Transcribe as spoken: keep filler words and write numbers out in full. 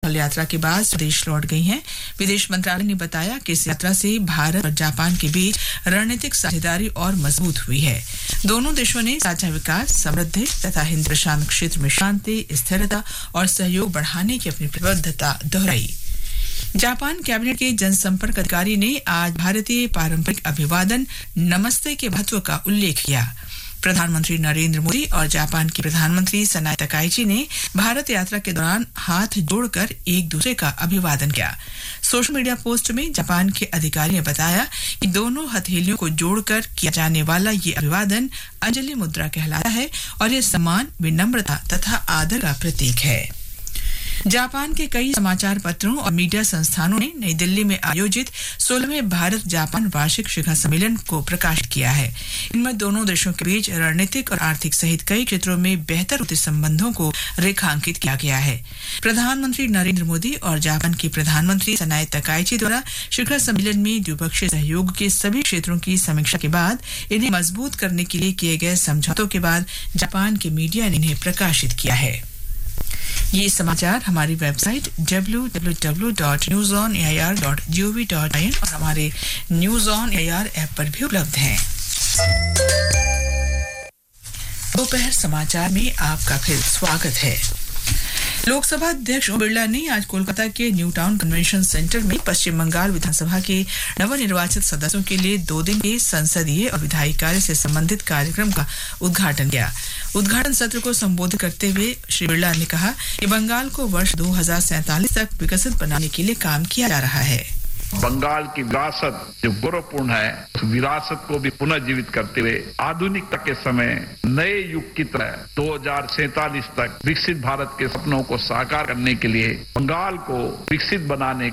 सफल यात्रा के बाद स्वदेश लौट गई हैं। विदेश मंत्रालय ने बताया कि इस यात्रा से भारत और जापान के बीच रणनीतिक साझेदारी और मजबूत हुई है। दोनों देशों ने साझा विकास, समृद्धि तथा हिंद प्रशांत क्षेत्र में शांति, स्थिरता और सहयोग बढ़ाने की अपनी प्रतिबद्धता दोहराई। जापान कैबिनेट के जनसंपर्क अधिकारी ने आज भारतीय पारंपरिक अभिवादन नमस्ते के महत्व का उल्लेख किया। प्रधानमंत्री नरेंद्र मोदी और जापान की प्रधानमंत्री सनाए तकाइची ने भारत यात्रा के दौरान हाथ जोड़कर एक दूसरे का अभिवादन किया। सोशल मीडिया पोस्ट में जापान के अधिकारी ने बताया कि दोनों हथेलियों को जोड़कर किया जाने वाला ये अभिवादन अंजलि मुद्रा कहलाता है और ये सम्मान, विनम्रता तथा आदर का प्रतीक है। जापान के कई समाचार पत्रों और मीडिया संस्थानों ने नई दिल्ली में आयोजित सोलहवें भारत जापान वार्षिक शिखर सम्मेलन को प्रकाशित किया है। इनमें दोनों देशों के बीच रणनीतिक और आर्थिक सहित कई क्षेत्रों में बेहतर होते संबंधों को रेखांकित किया गया है। प्रधानमंत्री नरेंद्र मोदी और जापान की प्रधानमंत्री सनाए तकाइची द्वारा शिखर सम्मेलन में द्विपक्षीय सहयोग के सभी क्षेत्रों की समीक्षा के बाद इन्हें मजबूत करने के लिए किए गए समझौतों के बाद जापान के मीडिया ने इन्हें प्रकाशित किया है। ये समाचार हमारी website W W W dot news on A I R dot G O V dot I N और हमारे news on A I R app पर भी उपलब्ध हैं। दोपहर समाचार में आपका फिर स्वागत है। लोकसभा अध्यक्ष ओम बिरला ने आज कोलकाता के न्यू टाउन कन्वेंशन सेंटर में पश्चिम बंगाल विधानसभा के नवनिर्वाचित सदस्यों के लिए दो दिन के संसदीय और विधायी कार्य से संबंधित कार्यक्रम का उद्घाटन किया। उद्घाटन सत्र को संबोधित करते हुए श्री बिरला ने कहा कि बंगाल को वर्ष दो हज़ार सैंतालीस तक विकसित बनाने के लिए काम किया जा रहा है। बंगाल की विरासत जो गौरवपूर्ण है, उस विरासत को भी पुनर्जीवित करते हुए आधुनिकता के समय नए युग की तरह दो हज़ार सैंतालीस तक विकसित भारत के सपनों को साकार करने के लिए बंगाल को विकसित बनाने